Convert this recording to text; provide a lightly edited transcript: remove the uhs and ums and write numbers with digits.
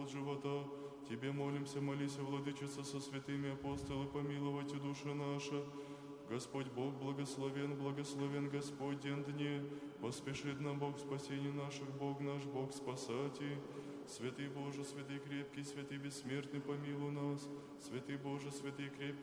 плод живота. Тебе молимся, молися, владычица, со святыми апостолы, помиловать и душа наша. Господь Бог благословен, благословен Господь день дне. Поспешит нам Бог спасение наших, Бог наш, Бог спасати. Святый Боже, святый крепкий, святый бессмертный, помилуй нас. Святый Боже, святый крепкий,